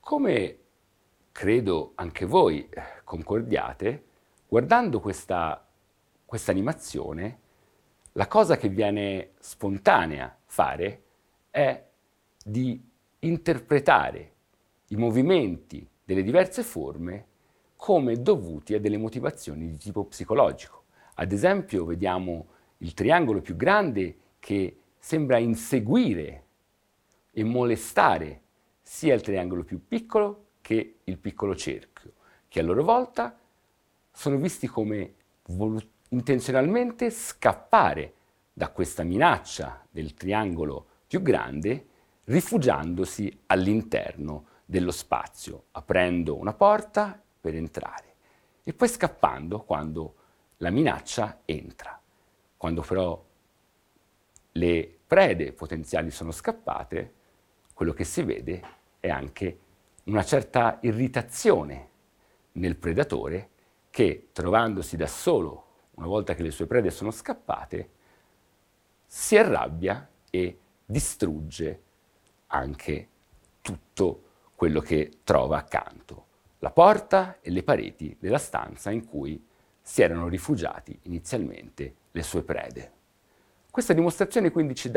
Come credo anche voi concordiate, guardando questa animazione, la cosa che viene spontanea fare è di interpretare i movimenti delle diverse forme come dovuti a delle motivazioni di tipo psicologico. Ad esempio, vediamo il triangolo più grande che sembra inseguire e molestare sia il triangolo più piccolo che il piccolo cerchio, che a loro volta sono visti come intenzionalmente scappare da questa minaccia del triangolo più grande, rifugiandosi all'interno dello spazio, aprendo una porta per entrare e poi scappando quando la minaccia entra. Quando però le prede potenziali sono scappate, quello che si vede è anche una certa irritazione nel predatore che, trovandosi da solo una volta che le sue prede sono scappate, si arrabbia e distrugge anche tutto quello che trova accanto, la porta e le pareti della stanza in cui si erano rifugiati inizialmente le sue prede. Questa dimostrazione quindi ci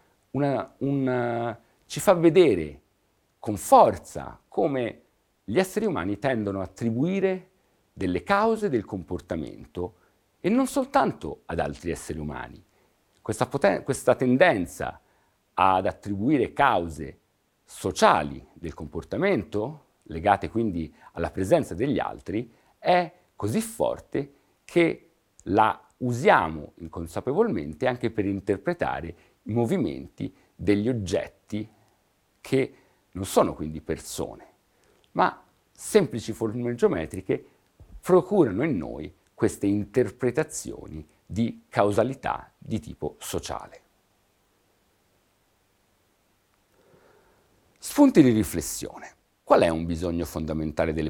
fa vedere con forza come gli esseri umani tendono a attribuire delle cause del comportamento e non soltanto ad altri esseri umani. Questa tendenza ad attribuire cause sociali del comportamento, legate quindi alla presenza degli altri, è così forte che la usiamo inconsapevolmente anche per interpretare i movimenti degli oggetti che non sono quindi persone, ma semplici forme geometriche procurano in noi queste interpretazioni di causalità di tipo sociale. Spunti di riflessione. Qual è un bisogno fondamentale delle